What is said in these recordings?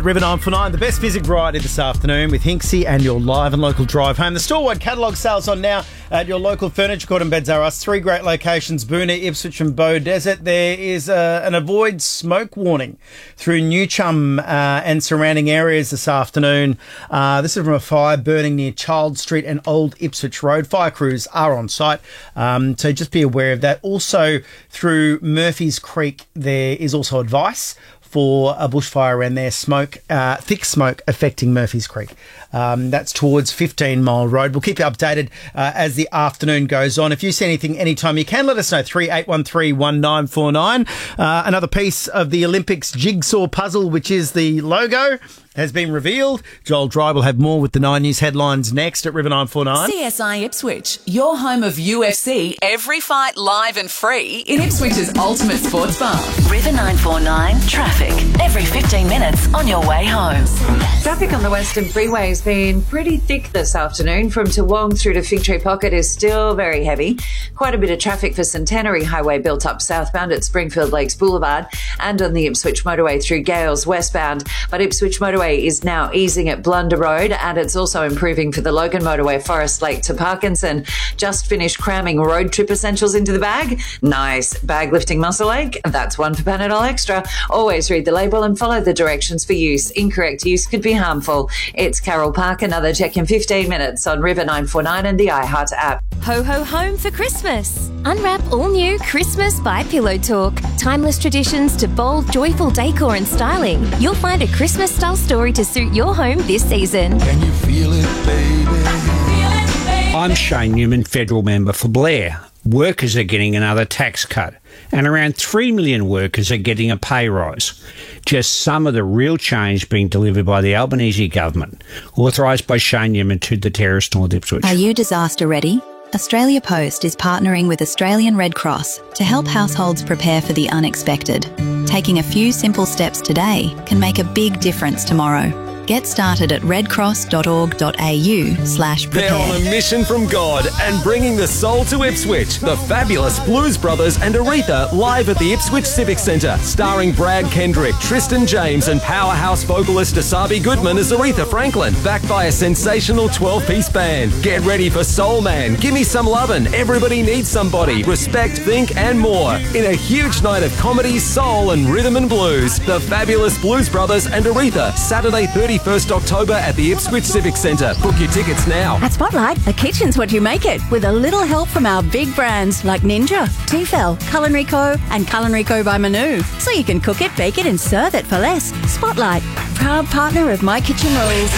River 949, the best music variety this afternoon with Hinksy and your live and local drive home. The store-wide catalogue sales on now at your local Furniture Court and Beds R Us. 3 great locations, Boonah, Ipswich and Beaudesert. There is an avoid smoke warning through New Chum and surrounding areas this afternoon. This is from a fire burning near Child Street and Old Ipswich Road. Fire crews are on site, so just be aware of that. Also, through Murphy's Creek, there is also advice for a bushfire around there, thick smoke affecting Murphy's Creek. That's towards 15 Mile Road. We'll keep you updated as the afternoon goes on. If you see anything anytime, you can let us know. 3813 1949. Another piece of the Olympics jigsaw puzzle, which is the logo, has been revealed. Joel Dry will have more with the 9 News headlines next at River 949. CSI Ipswich, your home of UFC, every fight live and free in Ipswich's ultimate sports bar. River 949 traffic, every 15 minutes on your way home. Traffic on the Western Freeway has been pretty thick this afternoon. From Toowong through to Fig Tree Pocket is still very heavy. Quite a bit of traffic for Centenary Highway built up southbound at Springfield Lakes Boulevard and on the Ipswich Motorway through Gales westbound. But Ipswich Motorway is now easing at Blunder Road, and it's also improving for the Logan Motorway Forest Lake to Parkinson. Just finished cramming road trip essentials into the bag. Nice. Bag lifting muscle ache? That's one for Panadol Extra. Always read the label and follow the directions for use. Incorrect use could be harmful. It's Carol Park. Another check in 15 minutes on River 949 and the iHeart app. Ho ho home for Christmas. Unwrap all new Christmas by Pillow Talk. Timeless traditions to bold, joyful decor and styling. You'll find a Christmas style story to suit your home this season. Can you feel it, baby? I'm Shane Newman, federal member for Blair. Workers are getting another tax cut, and around 3 million workers are getting a pay rise. Just some of the real change being delivered by the Albanese government, authorised by Shane Newman to the Terrace North Ipswich. Are you disaster ready? Australia Post is partnering with Australian Red Cross to help households prepare for the unexpected. Taking a few simple steps today can make a big difference tomorrow. Get started at redcross.org.au/prepare. They're on a mission from God and bringing the soul to Ipswich. The fabulous Blues Brothers and Aretha live at the Ipswich Civic Centre, starring Brad Kendrick, Tristan James and powerhouse vocalist Asabi Goodman as Aretha Franklin, backed by a sensational 12-piece band. Get ready for Soul Man, Give Me Some Lovin', Everybody Needs Somebody, Respect, Think and more. In a huge night of comedy, soul and rhythm and blues. The fabulous Blues Brothers and Aretha, Saturday 31st October at the Ipswich Civic Centre. Book your tickets now. At Spotlight, the kitchen's what you make it, with a little help from our big brands like Ninja, Tefal, Culinary Co and Culinary Co by Manu. So you can cook it, bake it and serve it for less. Spotlight, proud partner of My Kitchen Rules.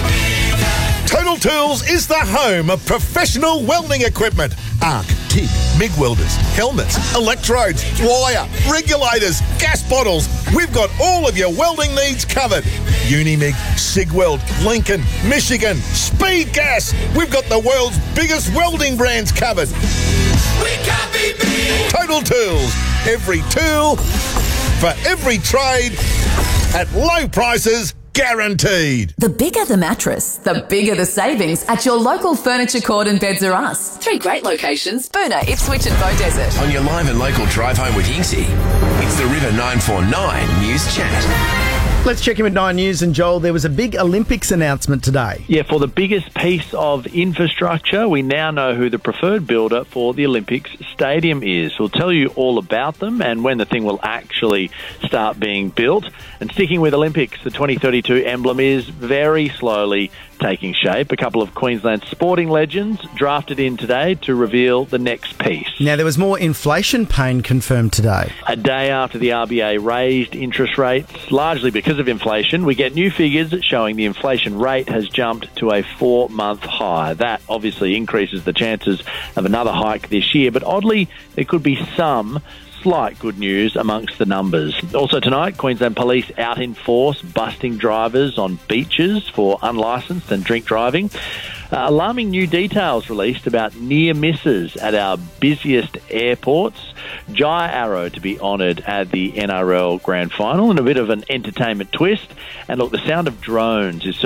Total Tools is the home of professional welding equipment. Arc, TIG, MIG welders, helmets, electrodes, wire, regulators, gas bottles. We've got all of your welding needs covered. Unimig, Sigweld, Lincoln, Michigan, Speed Gas. We've got the world's biggest welding brands covered. We can't be beat. Total Tools. Every tool for every trade at low prices. Guaranteed. The bigger the mattress, the bigger the savings at your local Furniture Court and Beds R Us. 3 great locations, Boonah, Ipswich and Beaudesert. On your live and local drive home with Hinksy, it's the River 949 News Chat. Let's check in with 9 News. And Joel, there was a big Olympics announcement today. Yeah, for the biggest piece of infrastructure, we now know who the preferred builder for the Olympics stadium is. We'll tell you all about them and when the thing will actually start being built. And sticking with Olympics, the 2032 emblem is very slowly taking shape. A couple of Queensland sporting legends drafted in today to reveal the next piece. Now, there was more inflation pain confirmed today. A day after the RBA raised interest rates, largely because of inflation, we get new figures showing the inflation rate has jumped to a 4-month high. That obviously increases the chances of another hike this year, but oddly, there could be some slight good news amongst the numbers. Also tonight, Queensland Police out in force, busting drivers on beaches for unlicensed and drink driving. Alarming new details released about near misses at our busiest airports. Jai Arrow to be honoured at the NRL Grand Final, and a bit of an entertainment twist. And look, the sound of drones is